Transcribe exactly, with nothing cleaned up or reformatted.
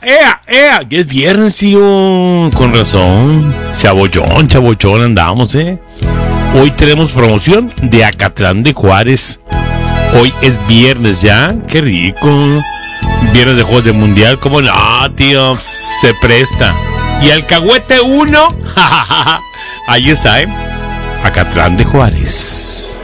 ea, ea, que es viernes, tío. Con razón. Chabollón, chabollón andamos, ¿eh? Hoy tenemos promoción de Acatlán de Juárez. Hoy es viernes ya, qué rico. Viernes de Juegos del Mundial, ¿cómo no, tío? Se presta. Y Alcahuete uno, ahí está, ¿eh? Acatlán de Juárez.